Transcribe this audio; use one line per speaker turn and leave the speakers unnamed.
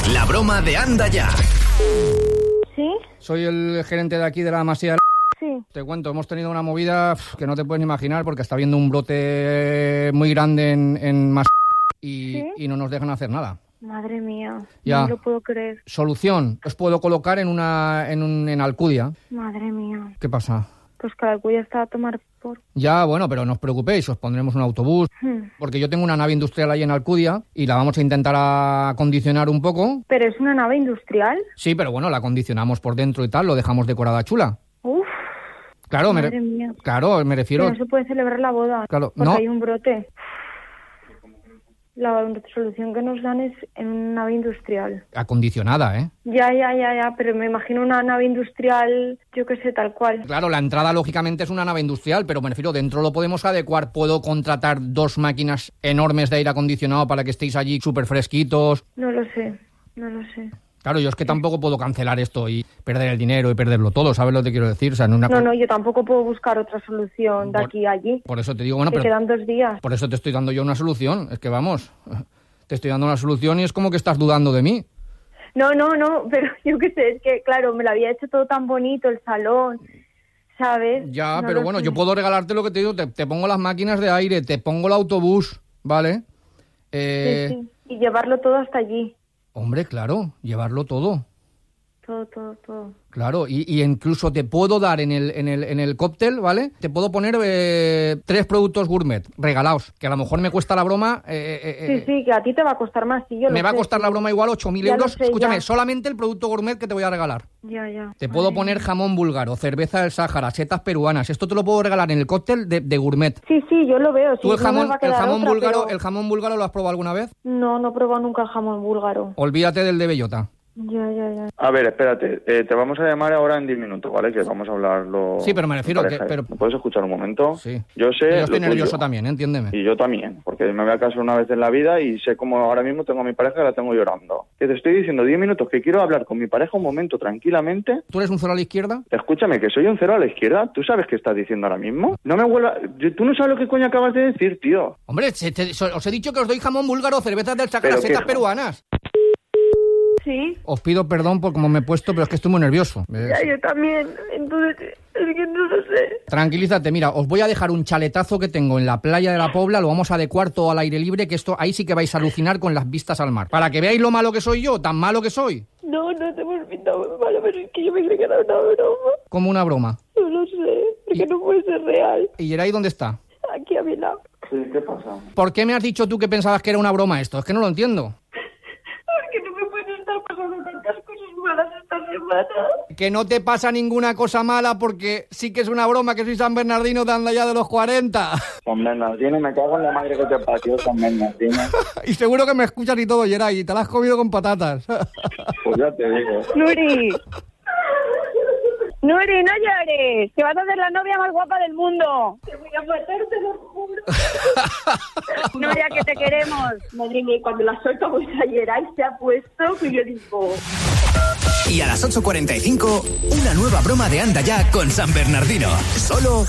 La broma de Anda Ya.
¿Sí?
Soy el gerente de aquí de la Masía.
Sí.
Te cuento, hemos tenido una movida que no te puedes ni imaginar porque está habiendo un brote muy grande en Masía y no nos dejan hacer nada.
Madre mía,
Ya.
no lo puedo creer.
Solución, os puedo colocar en Alcudia.
Madre mía.
¿Qué pasa?
Pues que Alcudia está a tomar por...
Ya, bueno, pero no os preocupéis, os pondremos un autobús, porque yo tengo una nave industrial ahí en Alcudia y la vamos a intentar acondicionar un poco.
¿Pero es una nave industrial?
Sí, pero bueno, la acondicionamos por dentro y tal, lo dejamos decorada chula.
Uf,
Claro,
madre mía.
Claro, me refiero...
Que no se puede celebrar la boda,
Claro,
porque
no.
hay un brote. La solución que nos dan es en una nave industrial.
Acondicionada, ¿eh?
Ya, pero me imagino una nave industrial, yo qué sé, tal cual.
Claro, la entrada lógicamente es una nave industrial, pero me refiero, dentro lo podemos adecuar. Puedo contratar 2 máquinas enormes de aire acondicionado para que estéis allí súper fresquitos.
No lo sé.
Claro, yo es que tampoco puedo cancelar esto y perder el dinero y perderlo todo, ¿sabes lo que quiero decir? O sea,
No, yo tampoco puedo buscar otra solución de aquí a allí.
Por eso te digo, bueno,
Me
pero
quedan 2 días.
por eso te estoy dando yo una solución. Es que vamos, te estoy dando una solución y es como que estás dudando de mí.
No, pero yo qué sé, es que claro, me lo había hecho todo tan bonito, el salón, ¿sabes?
Ya,
No
pero
lo
bueno,
sé.
yo puedo regalarte lo que te digo, te pongo las máquinas de aire, te pongo el autobús, ¿vale?
Sí, y llevarlo todo hasta allí.
Hombre, claro, llevarlo todo.
Todo.
Claro, y incluso te puedo dar en el cóctel, ¿vale? Te puedo poner 3 productos gourmet regalados, que a lo mejor me cuesta la broma...
Sí, que a ti te va a costar más, sí, yo
me
lo
va a
sé,
costar
sí.
la broma igual 8.000
Ya lo
euros.
sé,
Escúchame,
ya.
solamente el producto gourmet que te voy a regalar.
Ya.
Te puedo poner jamón búlgaro, cerveza del Sáhara, setas peruanas. Esto te lo puedo regalar en el cóctel de gourmet.
Sí, yo lo veo.
¿Tú
sí, no me va a quedar otra, pero-
el jamón búlgaro lo has probado alguna vez?
No he probado nunca el jamón búlgaro.
Olvídate del de bellota.
Ya.
A ver, espérate, te vamos a llamar ahora en 10 minutos, ¿vale? Que vamos a hablarlo...
Sí, pero me refiero
en
que-
pareja.
pero-
¿Me puedes escuchar un momento?
Sí.
Yo sé
Yo estoy
lo
nervioso
tuyo.
también, entiéndeme.
Y yo también, porque me voy a casar una vez en la vida y sé cómo ahora mismo tengo a mi pareja que la tengo llorando. Que te estoy diciendo 10 minutos que quiero hablar con mi pareja un momento tranquilamente.
¿Tú eres un cero a la izquierda?
Escúchame, que soy un 0 a la izquierda. ¿Tú sabes qué estás diciendo ahora mismo? No me vuelvas... Tú no sabes lo que coño acabas de decir, tío.
Hombre, os he dicho que os doy jamón búlgaro, cervezas del Sáhara,
Pero
setas
qué-
peruanas.
Sí,
Os pido perdón por cómo me he puesto, pero es que estoy muy nervioso.
yo también. Entonces, es que no lo sé.
Tranquilízate, mira, os voy a dejar un chaletazo que tengo en la playa de la Pobla, lo vamos a adecuar todo al aire libre, que esto ahí sí que vais a alucinar con las vistas al mar. Para que veáis lo malo que soy yo, tan malo que soy.
No te hemos pintado muy malo, pero es que yo me creí que era una broma.
Como una broma.
No lo sé, porque no puede ser real.
¿Y Geray dónde está?
Aquí a mi lado.
Sí, ¿qué pasa?
¿Por qué me has dicho tú que pensabas que era una broma esto? Es que no lo entiendo.
Porque no me pueden estar pasando tantas cosas malas esta semana.
Que no te pasa ninguna cosa mala porque sí que es una broma que soy San Bernardino de Anda Ya de los 40.
San Bernardino, me cago en la madre que te parió, San Bernardino.
Y seguro que me escuchas y todo, Geray, y te la has comido con patatas.
Pues ya te digo.
Nuri, no llores, que vas a ser la novia más guapa del mundo. Te voy a matar, te lo juro. Nuria, que te queremos. Madre mía, cuando la soltamos ayer, ahí se ha puesto, que yo digo...
Y a las 8:45, una nueva broma de Anda Ya con San Bernardino. Solo